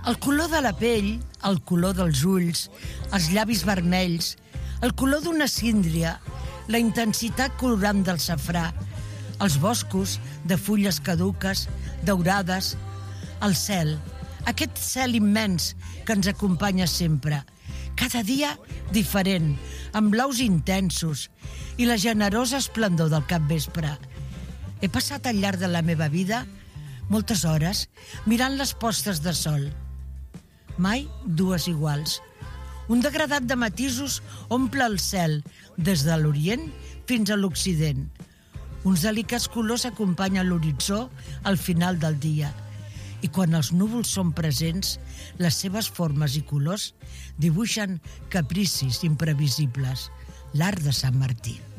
El color de la pell, el color dels ulls, els llavis vermells, el color d'una síndria, la intensitat colorant del safrà, els boscos de fulles caduques, daurades, el cel, aquest cel immens que ens acompanya sempre, cada dia diferent, amb blaus intensos i la generosa esplendor del capvespre. He passat al llarg de la meva vida moltes hores mirant les postes de sol. Mai dues iguals. Un degradat de matisos omple el cel des de l'Orient fins a l'Occident. Uns delicats colors acompanyen l'horitzó al final del dia. I quan els núvols són presents, les seves formes i colors dibuixen capricis imprevisibles. L'art de Sant Martí.